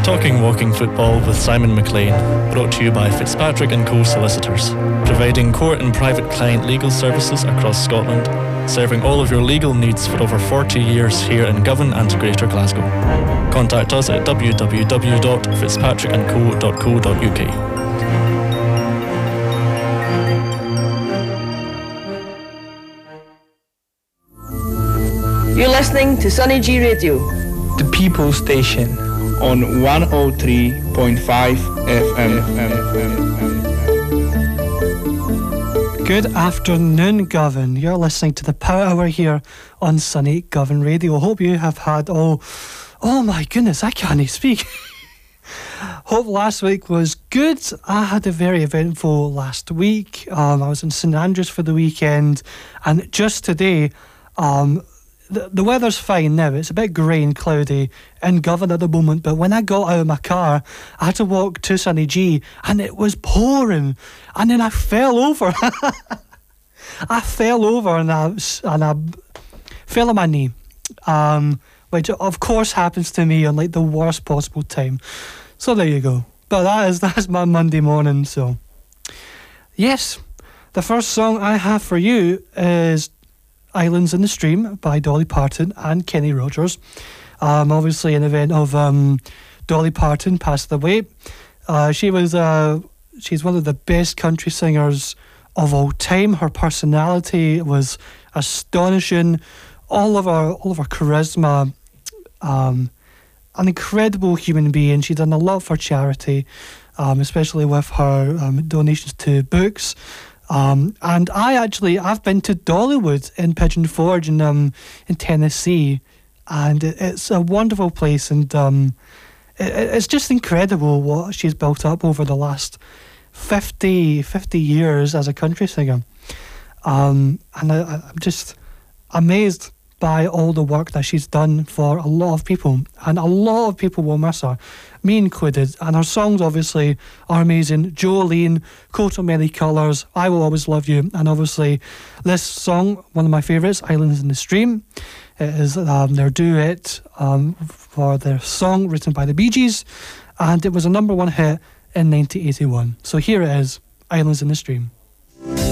Talking Walking Football with Simon McLean, brought to you by Fitzpatrick & Co Solicitors, providing court and private client legal services across Scotland, serving all of your legal needs for over 40 years here in Govan and Greater Glasgow. Contact us at www.fitzpatrickandco.co.uk. You're listening to Sunny G Radio, the People Station, on 103.5 FM. Good afternoon, Govan. You're listening to the Power Hour here on Sunny Govan Radio. Hope you have had oh my goodness, I can't speak. Hope last week was good. I had a very eventful last week. I was in St Andrews for the weekend, and just today, the weather's fine now. It's a bit grey and cloudy in Govan at the moment, but when I got out of my car, I had to walk to Sunny G, and it was pouring, and then I fell over. I fell over and I fell on my knee, which of course happens to me on like the worst possible time. So there you go. But that's my Monday morning. So yes, the first song I have for you is Islands in the Stream by Dolly Parton and Kenny Rogers. Obviously an event of Dolly Parton passed away. She's one of the best country singers of all time. Her personality was astonishing. All of her charisma. An incredible human being. She's done a lot for charity, especially with her donations to books. And I've been to Dollywood in Pigeon Forge in Tennessee, and it's a wonderful place, and it's just incredible what she's built up over the last 50 years as a country singer. And I'm just amazed by all the work that she's done for a lot of people, and a lot of people will miss her, me included. And her songs obviously are amazing. Jolene, Coat of Many Colours, I Will Always Love You, and obviously this song, one of my favourites, Islands in the Stream. It is their duet for their song written by the Bee Gees, and it was a #1 hit in 1981. So here it is, Islands in the Stream.